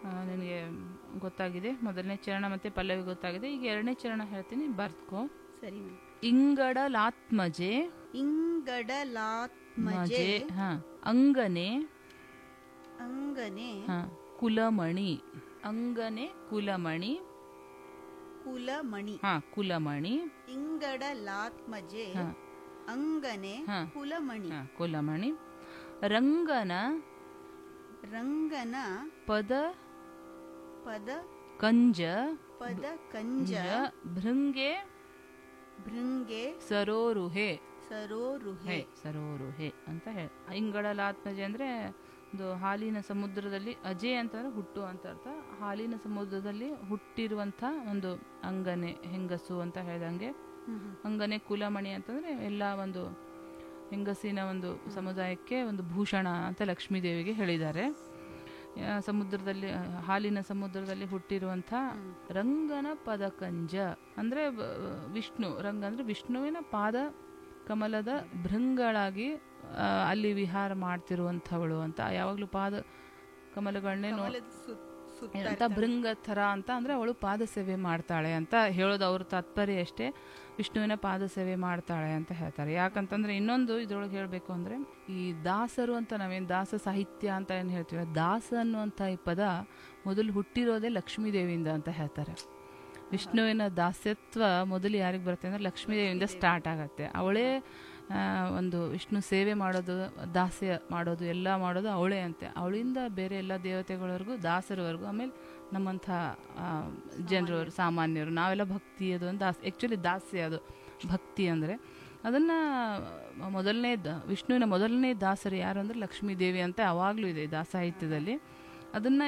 ನಿನಗೆ ಗೊತ್ತಾಗಿದೆ. ಮೊದಲನೇ ಚರಣ ಮತ್ತು ಪಲ್ಲವಿ ಗೊತ್ತಾಗಿದೆ. ಈಗ ಎರಡನೇ ಚರಣ ಹೇಳ್ತೀನಿ, ಬರ್ತ್ಕೋ. ಸರಿ. ಇಂಗಡಲಾತ್ಮಜೆ. ಇಂಗಡಲಾತ್ಮಜೆ. ಹಾ. ಅಂಗನೆ. ಅಂಗನೆ. ಹಾ. ಕುಲಮಣಿ. ಅಂಗನೆ ಕುಲಮಣಿ. ಕುಲಮಣಿ. ಹಾ, ಕುಲಮಣಿ. ಇಂಗಡಲಾತ್ಮಜೆ. ಅಂಗನೆ ಕುಲಮಣಿ. ಕುಲಮಣಿ. ರಂಗನ. ರಂಗನ. ಪದ. ಪದ. ಕಂಜ. ಪದ ಕಂಜ. ಭೃಂಗೆ. ಭೃಂಗೆ. ಸರೋರುಹೆ. ಸರೋರುಹೆ. ಸರೋರುಹೆ ಅಂತ ಹೇಳಿ. ಇಂಗಡಲಾತ್ಮಜೆ ಅಂದ್ರೆ ಒಂದು ಹಾಲಿನ ಸಮುದ್ರದಲ್ಲಿ, ಅಜೆ ಅಂತಂದ್ರೆ ಹುಟ್ಟು ಅಂತ ಅರ್ಥ. ಹಾಲಿನ ಸಮುದ್ರದಲ್ಲಿ ಹುಟ್ಟಿರುವಂಥ ಒಂದು ಅಂಗನೆ, ಹೆಂಗಸು ಅಂತ ಹೇಳ್ದಂಗೆ. ಅಂಗನೆ ಕುಲಮಣಿ ಅಂತಂದ್ರೆ ಎಲ್ಲ ಒಂದು ಹೆಂಗಸಿನ ಒಂದು ಸಮುದಾಯಕ್ಕೆ ಒಂದು ಭೂಷಣ ಅಂತ ಲಕ್ಷ್ಮೀದೇವಿಗೆ ಹೇಳಿದ್ದಾರೆ. ಸಮುದ್ರದಲ್ಲಿ, ಹಾಲಿನ ಸಮುದ್ರದಲ್ಲಿ ಹುಟ್ಟಿರುವಂಥ ರಂಗನ ಪದಕಂಜ ಅಂದ್ರೆ ವಿಷ್ಣು. ರಂಗ ಅಂದ್ರೆ ವಿಷ್ಣುವಿನ ಪಾದ ಕಮಲದ ಭೃಂಗಳಾಗಿ ಅಲ್ಲಿ ವಿಹಾರ ಮಾಡ್ತಿರುವಂಥವಳು ಅಂತ. ಯಾವಾಗಲೂ ಪಾದ ಕಮಲಗಳನ್ನೇ ಅಂತ ಭೃಂಗ ಥರ ಅಂತ ಅಂದ್ರೆ ಅವಳು ಪಾದ ಸೇವೆ ಮಾಡ್ತಾಳೆ ಅಂತ ಹೇಳೋದು ಅವ್ರ ತಾತ್ಪರ್ಯ ಅಷ್ಟೇ. ವಿಷ್ಣುವಿನ ಪಾದ ಸೇವೆ ಮಾಡ್ತಾಳೆ ಅಂತ ಹೇಳ್ತಾರೆ. ಯಾಕಂತಂದ್ರೆ ಇನ್ನೊಂದು ಇದ್ರೊಳಗೆ ಹೇಳಬೇಕು ಅಂದ್ರೆ, ಈ ದಾಸರು ಅಂತ ನಾವೇನು ದಾಸ ಸಾಹಿತ್ಯ ಅಂತ ಏನು ಹೇಳ್ತೀವಿ, ದಾಸ ಅನ್ನುವಂಥ ಈ ಪದ ಮೊದಲು ಹುಟ್ಟಿರೋದೇ ಲಕ್ಷ್ಮೀದೇವಿಯಿಂದ ಅಂತ ಹೇಳ್ತಾರೆ. ವಿಷ್ಣುವಿನ ದಾಸ್ಯತ್ವ ಮೊದಲು ಯಾರಿಗೆ ಬರುತ್ತೆ ಅಂದ್ರೆ ಲಕ್ಷ್ಮೀದೇವಿಯಿಂದ ಸ್ಟಾರ್ಟ್ ಆಗತ್ತೆ. ಅವಳೇ ಒಂದು ವಿಷ್ಣು ಸೇವೆ ಮಾಡೋದು, ದಾಸ್ಯ ಮಾಡೋದು, ಎಲ್ಲ ಮಾಡೋದು ಅವಳೇ ಅಂತೆ. ಅವಳಿಂದ ಬೇರೆ ಎಲ್ಲ ದೇವತೆಗಳವರೆಗೂ, ದಾಸರವರೆಗೂ, ಆಮೇಲೆ ನಮ್ಮಂಥ ಜನರವರು, ಸಾಮಾನ್ಯರು, ನಾವೆಲ್ಲ ಭಕ್ತಿ ಅದು ಒಂದು ಆ್ಯಕ್ಚುಲಿ ದಾಸ್ಯ ಅದು ಭಕ್ತಿ ಅಂದರೆ. ಅದನ್ನು ಮೊದಲನೇ ವಿಷ್ಣುವಿನ ಮೊದಲನೇ ದಾಸರು ಯಾರು ಅಂದರೆ ಲಕ್ಷ್ಮೀದೇವಿ ಅಂತ ಅವಾಗಲೂ ಇದೆ ದಾಸಾಹಿತ್ಯದಲ್ಲಿ. ಅದನ್ನು